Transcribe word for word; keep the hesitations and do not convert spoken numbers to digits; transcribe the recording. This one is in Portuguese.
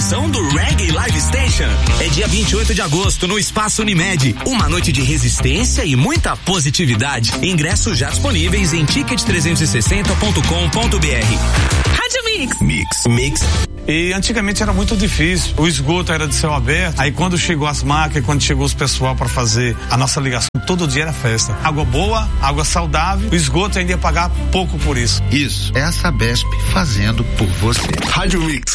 edição do Reggae Live Station. É dia vinte e oito de agosto no Espaço Unimed. Uma noite de resistência e muita positividade. Ingressos já disponíveis em ticket trezentos e sessenta ponto com ponto br. Rádio Mix. Mix. Mix. E antigamente era muito difícil, o esgoto era de céu aberto, aí quando chegou as máquinas, quando chegou os pessoal para fazer a nossa ligação, todo dia era festa. Água boa, água saudável, o esgoto ainda ia pagar pouco por isso. Isso, é a Sabesp fazendo por você. Rádio Mix.